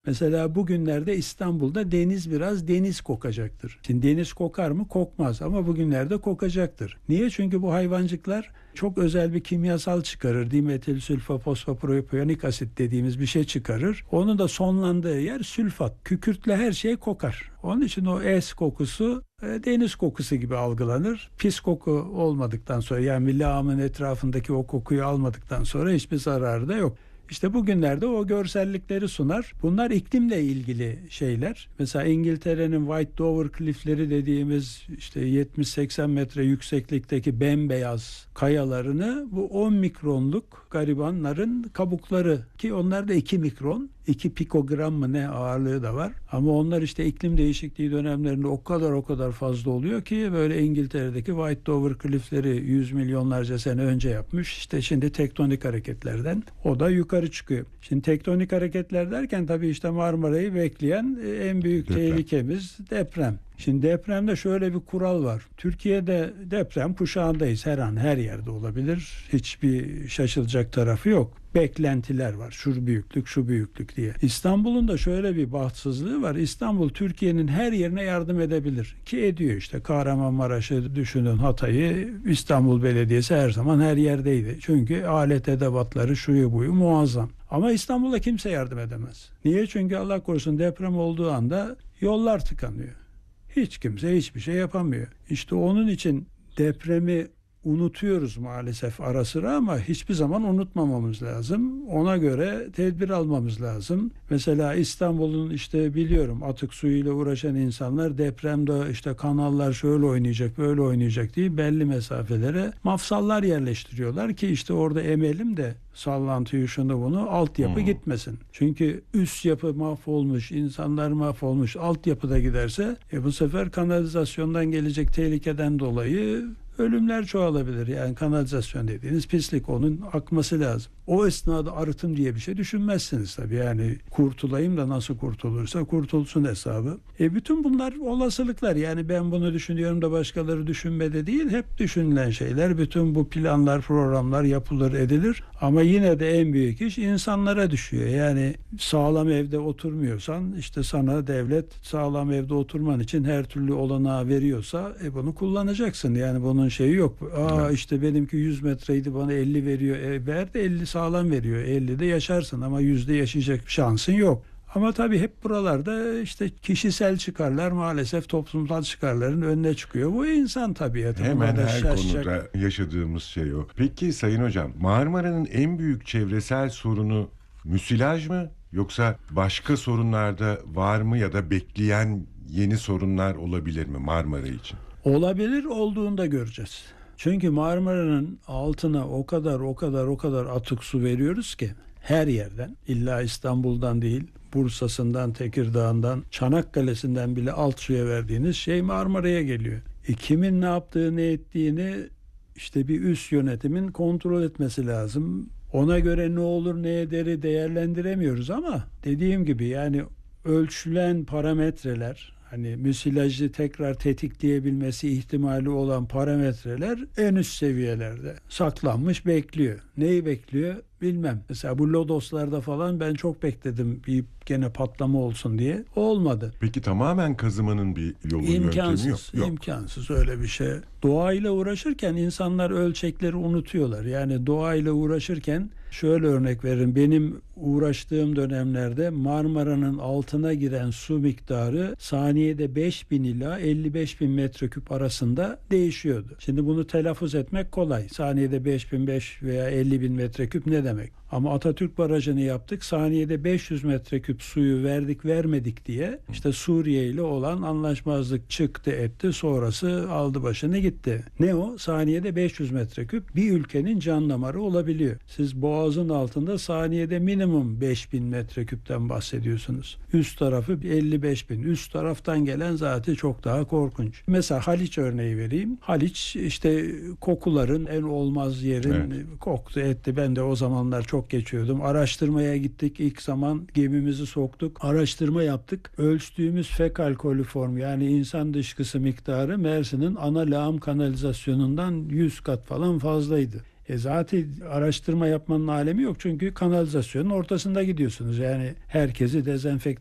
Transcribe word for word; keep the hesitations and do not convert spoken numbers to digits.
Mesela bugünlerde İstanbul'da deniz biraz deniz kokacaktır. Şimdi deniz kokar mı? Kokmaz ama bugünlerde kokacaktır. Niye? Çünkü bu hayvancıklar çok özel bir kimyasal çıkarır. Dimetil sülfofosfopropiyonik asit dediğimiz bir şey çıkarır. Onun da sonlandığı yer sülfat. Kükürtle her şey kokar. Onun için o es kokusu e, deniz kokusu gibi algılanır. Pis koku olmadıktan sonra, yani lağımın etrafındaki o kokuyu almadıktan sonra hiçbir zararı da yok. İşte bugünlerde o görsellikleri sunar. Bunlar iklimle ilgili şeyler. Mesela İngiltere'nin White Dover Cliff'leri dediğimiz işte yetmiş seksen metre yükseklikteki bembeyaz kayalarını bu on mikronluk garibanların kabukları, ki onlar da iki mikron, iki pikogram mı ne ağırlığı da var. Ama onlar işte iklim değişikliği dönemlerinde o kadar o kadar fazla oluyor ki böyle İngiltere'deki White Dover Cliff'leri yüz milyonlarca sene önce yapmış. İşte şimdi tektonik hareketlerden o da yukarı çıkıyor. Şimdi tektonik hareketler derken tabii işte Marmara'yı bekleyen en büyük deprem. tehlikemiz deprem. Şimdi depremde şöyle bir kural var. Türkiye'de deprem kuşağındayız. Her an her yerde olabilir. Hiçbir şaşılacak tarafı yok. Beklentiler var. Şu büyüklük, şu büyüklük diye. İstanbul'un da şöyle bir bahtsızlığı var. İstanbul Türkiye'nin her yerine yardım edebilir. Ki ediyor işte. Kahramanmaraş'ı düşünün, Hatay'ı, İstanbul Belediyesi her zaman her yerdeydi. Çünkü alet edevatları şuyu buyu muazzam. Ama İstanbul'da kimse yardım edemez. Niye? Çünkü Allah korusun deprem olduğu anda yollar tıkanıyor. Hiç kimse hiçbir şey yapamıyor. İşte onun için depremi unutuyoruz maalesef ara sıra ama hiçbir zaman unutmamamız lazım. Ona göre tedbir almamız lazım. Mesela İstanbul'un işte biliyorum atık suyuyla uğraşan insanlar depremde işte kanallar şöyle oynayacak böyle oynayacak diye belli mesafelere mafsallar yerleştiriyorlar ki işte orada emelim de sallantıyı şunu bunu altyapı hmm. gitmesin. Çünkü üst yapı mahvolmuş, insanlar mahvolmuş, altyapı da giderse e bu sefer kanalizasyondan gelecek tehlikeden dolayı ölümler çoğalabilir. Yani kanalizasyon dediğiniz pislik, onun akması lazım. O esnada arıtım diye bir şey düşünmezsiniz tabii. Yani kurtulayım da nasıl kurtulursa kurtulsun hesabı. E bütün bunlar olasılıklar. Yani ben bunu düşünüyorum da başkaları düşünmedi değil. Hep düşünülen şeyler. Bütün bu planlar, programlar yapılır, edilir. Ama yine de en büyük iş insanlara düşüyor. Yani sağlam evde oturmuyorsan işte sana devlet sağlam evde oturman için her türlü olanağı veriyorsa e bunu kullanacaksın. Yani bunun şeyi yok. Aa evet. işte benimki yüz metreydi bana elli veriyor. E ver de elli sağlam veriyor. elli de yaşarsın ama yüzde yaşayacak şansın yok. Ama tabii hep buralarda işte kişisel çıkarlar maalesef toplumsal çıkarların önüne çıkıyor. Bu insan tabiatı. Hemen her şaşacak. Konuda yaşadığımız şey o. Peki Sayın Hocam, Marmara'nın en büyük çevresel sorunu müsilaj mı? Yoksa başka sorunlarda var mı ya da bekleyen yeni sorunlar olabilir mi Marmara için? Olabilir, olduğunda göreceğiz. Çünkü Marmara'nın altına o kadar o kadar o kadar atık su veriyoruz ki her yerden, illa İstanbul'dan değil, Bursa'sından, Tekirdağ'ından, Çanakkale'sinden bile alt suya verdiğiniz şey Marmara'ya geliyor. E kimin ne yaptığı, ne ettiğini işte bir üst yönetimin kontrol etmesi lazım. Ona göre ne olur ne ederi değerlendiremiyoruz ama dediğim gibi yani ölçülen parametreler, hani müsilajı tekrar tetikleyebilmesi ihtimali olan parametreler en üst seviyelerde saklanmış, bekliyor. Neyi bekliyor bilmem. Mesela bu lodoslarda falan ben çok bekledim bir gene patlama olsun diye. Olmadı. Peki tamamen kazımanın bir yolu, İmkansız, yöntemi yok. yok. İmkansız öyle bir şey. Doğayla uğraşırken insanlar ölçekleri unutuyorlar. Yani doğayla uğraşırken şöyle örnek veririm. Benim uğraştığım dönemlerde Marmara'nın altına giren su miktarı saniyede beş bin ila elli beş bin metreküp arasında değişiyordu. Şimdi bunu telaffuz etmek kolay. Saniyede beş bin beş veya elli bin metreküp ne demek? Ama Atatürk Barajı'nı yaptık. Saniyede beş yüz metreküp suyu verdik vermedik diye işte Suriye ile olan anlaşmazlık çıktı etti. Sonrası aldı başını gitti. Ne o? Saniyede beş yüz metreküp bir ülkenin can damarı olabiliyor. Siz boğazın altında saniyede minimum beş bin metreküpten bahsediyorsunuz. Üst tarafı elli beş bin. Üst taraftan gelen zaten çok daha korkunç. Mesela Haliç örneği vereyim. Haliç işte kokuların en olmaz yerin evet. koktu etti. Ben de o zamanlar çok geçiyordum. Araştırmaya gittik. İlk zaman gemimizi soktuk. Araştırma yaptık. Ölçtüğümüz fekal koliform yani insan dışkısı miktarı Mersin'in ana lağım kanalizasyonundan yüz kat falan fazlaydı. E zaten araştırma yapmanın alemi yok çünkü kanalizasyonun ortasında gidiyorsunuz. Yani herkesi dezenfekte